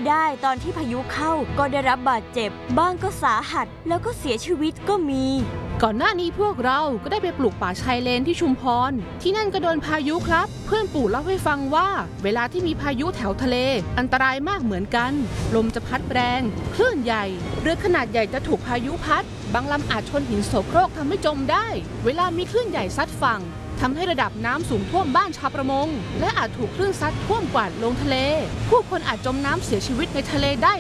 ได้ตอนที่พายุเข้าก็ได้รับบาดเจ็บบ้างก็สาหัสแล้วก็เสียชีวิตก็มีก่อนหน้านี้พวกเราก็ได้ไปปลูกป่าชายเลนที่ชุมพรที่นั่นก็โดนพายุครับเพื่อนปู่เล่าให้ฟังว่าเวลาที่มีพายุแถวทะเลอันตรายมากเหมือนกันลมจะพัดแรงคลื่นใหญ่เรือขนาดใหญ่จะถูกพายุพัดบางลำอาจชนหินโสโครกทำให้จมได้เวลามีคลื่นใหญ่ซัดฝั่งทำให้ระดับน้ำสูงท่วมบ้านชาวประมงและอาจถูกคลื่นซัดท่วมกวาดลงทะเลผู้คนอาจจมน้ำเสียชีวิตในทะเลได้